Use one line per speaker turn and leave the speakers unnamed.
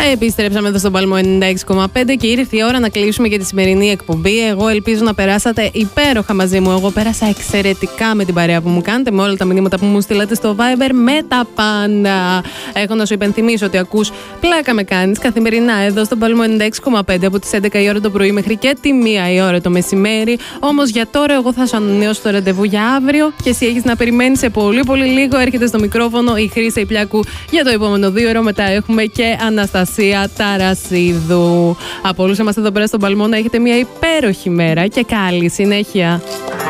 Επιστρέψαμε εδώ στον Παλμό 96,5 και ήρθε η ώρα να κλείσουμε για τη σημερινή εκπομπή. Εγώ ελπίζω να περάσατε υπέροχα μαζί μου. Εγώ πέρασα εξαιρετικά με την παρέα που μου κάνετε, με όλα τα μηνύματα που μου στείλατε στο Viber, με τα πάντα. Έχω να σου υπενθυμίσω ότι ακούς Πλάκα με κάνεις καθημερινά εδώ στον Παλμό 96,5 από τις 11 η ώρα το πρωί μέχρι και τη 1 η ώρα το μεσημέρι. Όμως για τώρα εγώ θα σου ανανεώσω το ραντεβού για αύριο και εσύ έχεις να περιμένεις σε πολύ πολύ λίγο. Έρχεται στο μικρόφωνο η Χρύσα Ιππλιάκου για το επόμενο 2 ώρο. Μετά έχουμε και Αναστασία Ταρασίδου. Από όλους εμάς εδώ πέρα στον Παλμό να έχετε μια υπέροχη μέρα και καλή συνέχεια.